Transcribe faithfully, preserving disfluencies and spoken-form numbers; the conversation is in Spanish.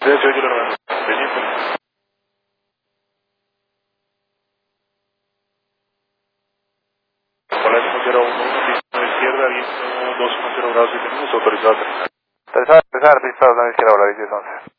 Sí, sí, yo lo veo. Benito. Hola, uno cero uno, pista izquierda, viento dos uno cero grados siete minutos, autorizado a aterrizar. Tercera, tercera pista, la izquierda, hola, diez once.